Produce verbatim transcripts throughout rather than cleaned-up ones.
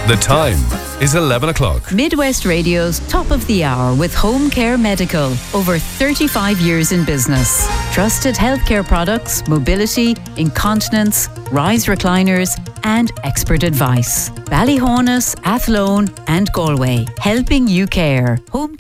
The time is eleven o'clock. Midwest Radio's Top of the Hour with Home Care Medical. Over thirty-five years in business. Trusted healthcare products, mobility, incontinence, rise recliners and expert advice. Ballyhonus, Athlone and Galway. Helping you care. Home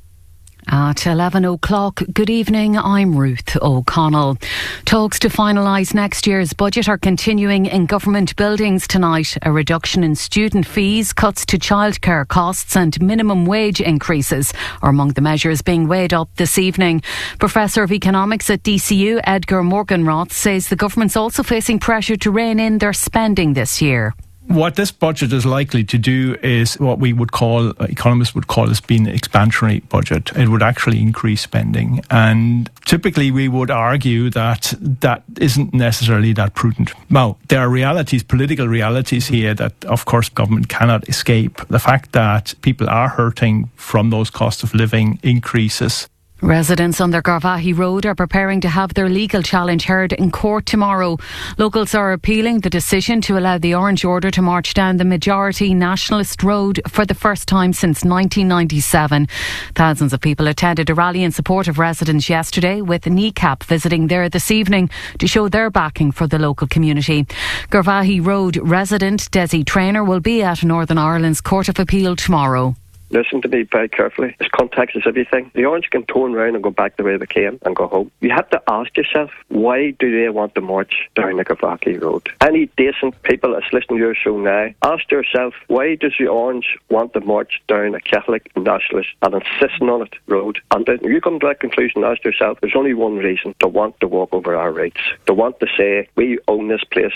At eleven o'clock, good evening, I'm Ruth O'Connell. Talks to finalise next year's budget are continuing in government buildings tonight. A reduction in student fees, cuts to childcare costs and minimum wage increases are among the measures being weighed up this evening. Professor of Economics at D C U, Edgar Morgenroth, says the government's also facing pressure to rein in their spending this year. What this budget is likely to do is what we would call, economists would call as being an expansionary budget. It would actually increase spending. And typically we would argue that that isn't necessarily that prudent. Now, there are realities, political realities here that, of course, government cannot escape. The fact that people are hurting from those cost of living increases. Residents on the Garvaghey Road are preparing to have their legal challenge heard in court tomorrow. Locals are appealing the decision to allow the Orange Order to march down the majority nationalist road for the first time since nineteen ninety-seven. Thousands of people attended a rally in support of residents yesterday, with Kneecap visiting there this evening to show their backing for the local community. Garvaghey Road resident Desi Traynor will be at Northern Ireland's Court of Appeal tomorrow. Listen to me very carefully. This context is everything. The Orange can turn around and go back the way they came and go home. You have to ask yourself, why do they want to march down the Garvaghey Road? Any decent people that's listening to your show now, ask yourself, why does the Orange want to march down a Catholic nationalist and insisting on it road? And then you come to that conclusion, ask yourself, there's only one reason: to want to walk over our rights, to want to say, we own this place.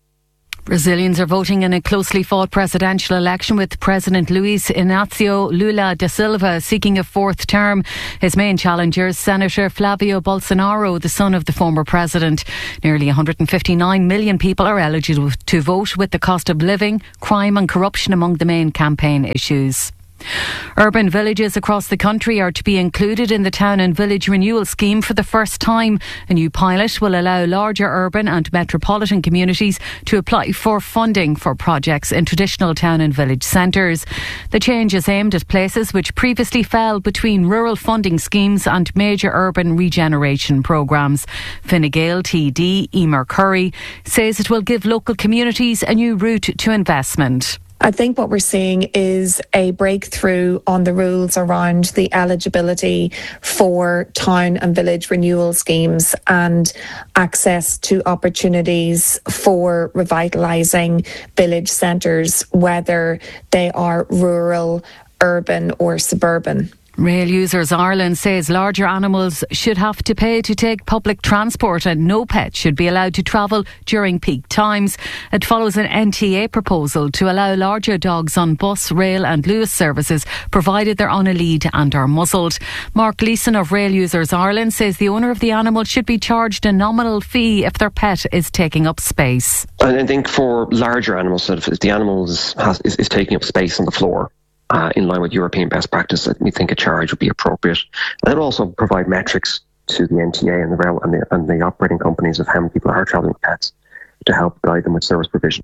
Brazilians are voting in a closely fought presidential election, with President Luiz Inácio Lula da Silva seeking a fourth term. His main challenger is Senator Flavio Bolsonaro, the son of the former president. Nearly one hundred fifty-nine million people are eligible to vote, with the cost of living, crime and corruption among the main campaign issues. Urban villages across the country are to be included in the Town and Village Renewal Scheme for the first time. A new pilot will allow larger urban and metropolitan communities to apply for funding for projects in traditional town and village centres. The change is aimed at places which previously fell between rural funding schemes and major urban regeneration programmes. Fine Gael T D Emer Curry says it will give local communities a new route to investment. I think what we're seeing is a breakthrough on the rules around the eligibility for town and village renewal schemes and access to opportunities for revitalising village centres, whether they are rural, urban or suburban. Rail Users Ireland says larger animals should have to pay to take public transport and no pet should be allowed to travel during peak times. It follows an N T A proposal to allow larger dogs on bus, rail and Luas services, provided they're on a lead and are muzzled. Mark Leeson of Rail Users Ireland says the owner of the animal should be charged a nominal fee if their pet is taking up space. I think for larger animals, if the animal is, has, is, is taking up space on the floor, Uh, in line with European best practice, we think a charge would be appropriate. And it also provide metrics to the N T A and the rail and the, and the operating companies of how many people are travelling with pets to help guide them with service provision.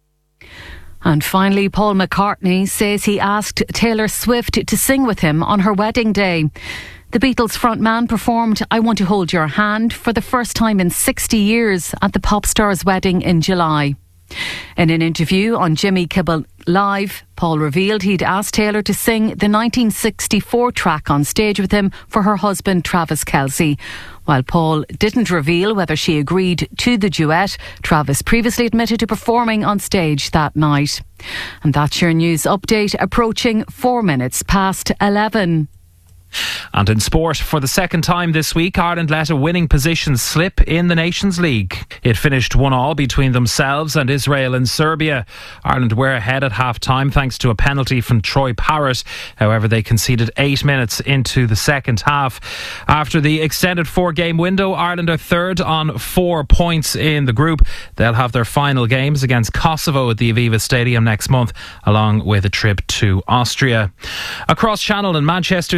And finally, Paul McCartney says he asked Taylor Swift to sing with him on her wedding day. The Beatles frontman performed I Want to Hold Your Hand for the first time in sixty years at the pop star's wedding in July. In an interview on Jimmy Kimmel Live, Paul revealed he'd asked Taylor to sing the nineteen sixty-four track on stage with him for her husband Travis Kelce. While Paul didn't reveal whether she agreed to the duet, Travis previously admitted to performing on stage that night. And that's your news update, approaching four minutes past eleven. And in sport, for the second time this week, Ireland let a winning position slip in the Nations League. It finished one all between themselves and Israel and Serbia. Ireland were ahead at half-time thanks to a penalty from Troy Parrott. However, they conceded eight minutes into the second half. After the extended four-game window, Ireland are third on four points in the group. They'll have their final games against Kosovo at the Aviva Stadium next month, along with a trip to Austria. Across Channel and Manchester City have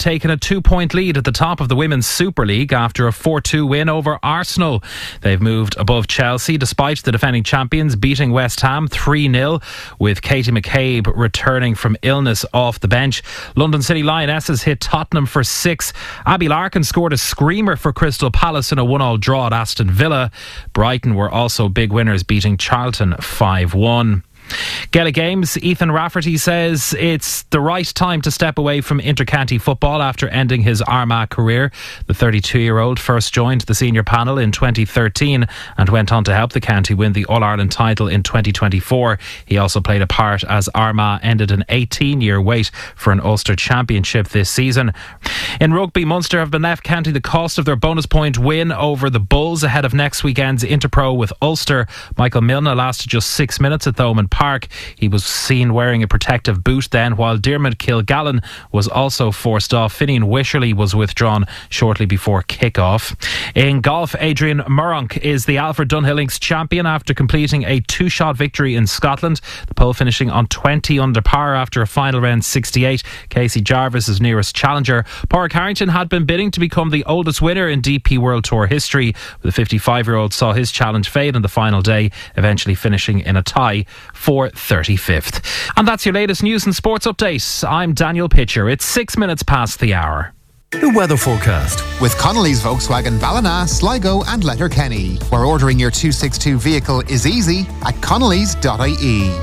taken a two-point lead at the top of the Women's Super League after a four two win over Arsenal. They've moved above Chelsea despite the defending champions beating West Ham three nil, with Katie McCabe returning from illness off the bench. London City Lionesses hit Tottenham for six. Abby Larkin scored a screamer for Crystal Palace in a one-all draw at Aston Villa. Brighton were also big winners, beating Charlton five one. Gaelic Games, Ethan Rafferty says it's the right time to step away from intercounty football after ending his Armagh career. The thirty-two-year-old first joined the senior panel in twenty thirteen and went on to help the county win the All-Ireland title in twenty twenty-four. He also played a part as Armagh ended an eighteen-year wait for an Ulster championship this season. In rugby, Munster have been left counting the cost of their bonus point win over the Bulls ahead of next weekend's Interpro with Ulster. Michael Milne lasted just six minutes at Thomond Park. He was seen wearing a protective boot then, while Diarmuid Kilgallen was also forced off. Finian Wisherley was withdrawn shortly before kick-off. In golf, Adrian Murronk is the Alfred Dunhill Links champion after completing a two-shot victory in Scotland. The pole finishing on twenty under par after a final round sixty-eight. Casey Jarvis is nearest challenger. Pádraig Harrington had been bidding to become the oldest winner in D P World Tour history. The fifty-five-year-old saw his challenge fade on the final day, eventually finishing in a tie for thirty-fifth. And that's your latest news and sports update. I'm Daniel Pitcher. It's six minutes past the hour. The weather forecast with Connolly's Volkswagen Ballina, Sligo and Letterkenny, where ordering your two sixty-two vehicle is easy at connellys dot I E.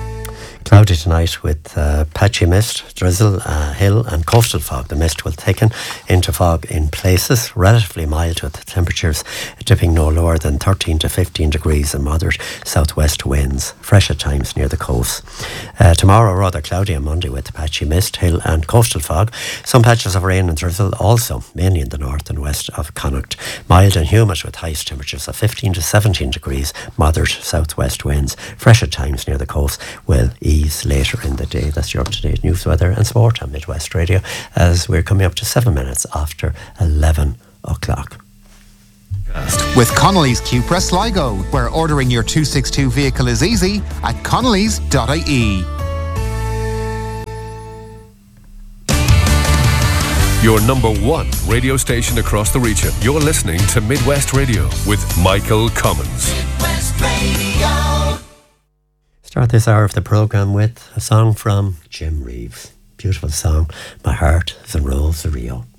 Cloudy tonight with uh, patchy mist, drizzle, uh, hill and coastal fog. The mist will thicken into fog in places, relatively mild with temperatures dipping no lower than thirteen to fifteen degrees and moderate southwest winds, fresh at times near the coast. Uh, tomorrow rather cloudy on Monday with patchy mist, hill and coastal fog. Some patches of rain and drizzle also, mainly in the north and west of Connacht. Mild and humid with highest temperatures of fifteen to seventeen degrees, moderate southwest winds, fresh at times near the coast, will ease later in the day. That's your up-to-date news, weather and sport on Midwest Radio as we're coming up to seven minutes after eleven o'clock. With Connolly's Cupra Sligo, where ordering your two sixty-two vehicle is easy at connellys dot I E. Your number one radio station across the region. You're listening to Midwest Radio with Michael Commons. Midwest Radio. Start this hour of the programme with a song from Jim Reeves. Beautiful song, My Heart is in Rose of Rio.